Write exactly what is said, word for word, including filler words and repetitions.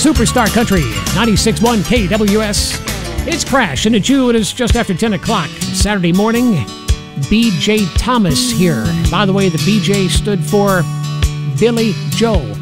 Superstar Country, ninety-six point one K W S. It's Crash, and it's you. It is just after ten o'clock Saturday morning. B J Thomas here. By the way, the B J stood for Billy Joe.